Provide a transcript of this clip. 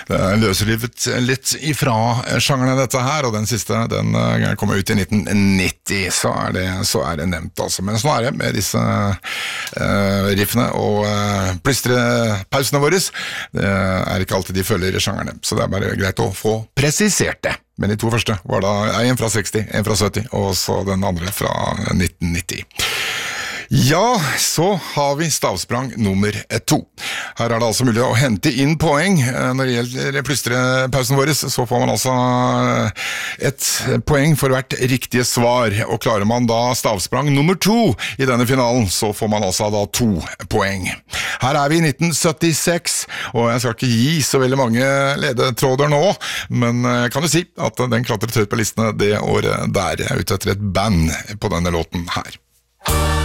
Det løsrivet litt ifra sjangerne dette her, og den siste, den kom ut i 1990, så er det nevnt altså. Men sånn er det med disse riffene og plystrepausene våre. Det er ikke alltid de følger sjangerne, så det er bare greit å få presisert det. Men de to første var da en fra 60, en fra 70, og så den andre fra 1990. Ja, så har vi stavsprang nummer 2. Her er det altså mulig å hente inn poeng. Når det gjelder plystrepausen vår, så får man altså et poeng for hvert riktige svar. Og klarer man da stavsprang nummer 2 i denne finalen, så får man altså da 2 poeng. Her er vi i 1976, og jeg skal ikke gi så veldig mange ledetråder nå, men kan du si at den klatret høyt på listene det året der, ute etter et band på denne låten her.